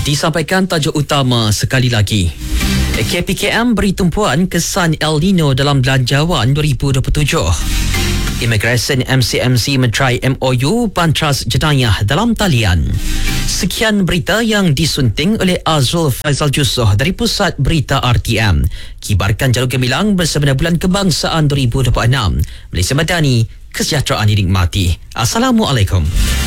Disampaikan tajuk utama sekali lagi. KPKM beri tumpuan kesan El Nino dalam Belanjawan 2027. Immigration MCMC mentrai MOU Bantras Jenayah dalam talian. Sekian berita yang disunting oleh Azrul Faizal Jusoh dari Pusat Berita RTM. Kibarkan jalur gemilang bersama Bulan Kebangsaan 2026. Malaysia Madani, kesejahteraan dinikmati. Assalamualaikum.